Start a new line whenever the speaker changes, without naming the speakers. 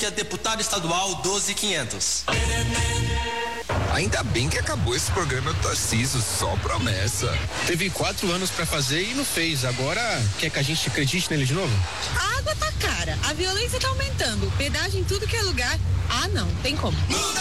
que é deputado estadual 12500.
Ainda bem que acabou esse programa do Tarcísio, só promessa.
Teve 4 anos pra fazer e não fez. Agora quer que a gente acredite nele de novo?
A água tá cara, a violência tá aumentando, pedágio em tudo que é lugar. Ah, não, tem como.
Muda!